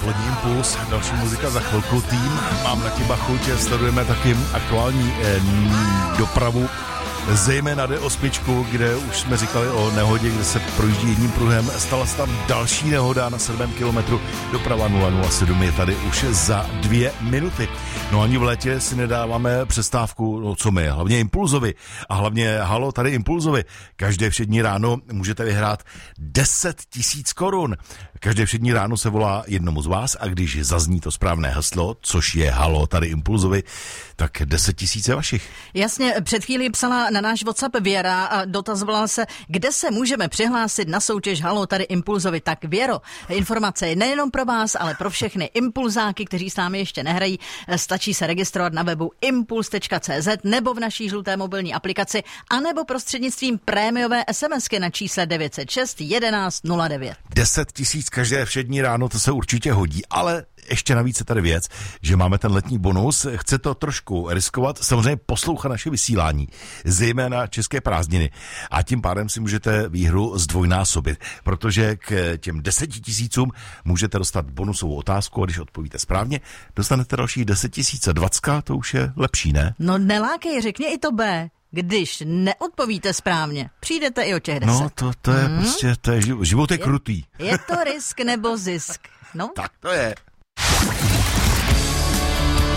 Dopolední impuls, další muzika za chvilku, tým, mám na těba chuť, sledujeme taky aktuální dopravu, zejména jde o Spičku, kde už jsme říkali o nehodě, kde se projíždí jedním pruhem, stala se tam další nehoda na 7 kilometru, doprava 007 je tady už za 2 minuty. No ani v létě si nedáváme přestávku, no co my, hlavně Impulzovi a hlavně halo tady Impulzovi. Každé všední ráno můžete vyhrát 10 000 korun. Každé všední ráno se volá jednomu z vás a když zazní to správné heslo, což je halo tady Impulzovi, tak 10 000 je vašich. Jasně, před chvílí psala na náš WhatsApp Věra a dotazovala se, kde se můžeme přihlásit na soutěž halo tady Impulzovi. Tak Věro, informace je nejenom pro vás, ale pro všechny impulzáky, kteří s námi ještě nehrají. Stačí se registrovat na webu impuls.cz nebo v naší žluté mobilní aplikaci, anebo prostřednictvím prémiové SMSky na čísle 906 11 09. 10 000 každé všední ráno, to se určitě hodí, ale ještě navíc je tady věc, že máme ten letní bonus, chce to trošku riskovat, samozřejmě poslouchat naše vysílání, zejména české prázdniny a tím pádem si můžete výhru zdvojnásobit, protože k těm 10 000 můžete dostat bonusovou otázku a když odpovíte správně, dostanete další 10 000. 20, to už je lepší, ne? No nelákej, řekni i to B. Když neodpovíte správně, přijdete i o těch 10. No to je prostě, to je život je krutý. Je to risk nebo zisk? No? Tak to je.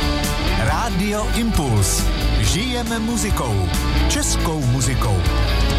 Rádio Impuls. Žijeme muzikou. Českou muzikou.